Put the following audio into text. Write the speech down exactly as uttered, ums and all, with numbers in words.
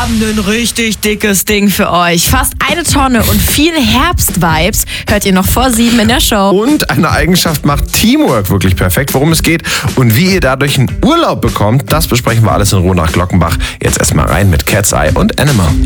haben ein richtig dickes Ding für euch. Fast eine Tonne und viel Herbst-Vibes hört ihr noch vor sieben in der Show. Und eine Eigenschaft macht Teamwork wirklich perfekt. Worum es geht und wie ihr dadurch einen Urlaub bekommt, das besprechen wir alles in Ruhe nach Glockenbach. Jetzt erstmal rein mit Cat's Eye und Animal.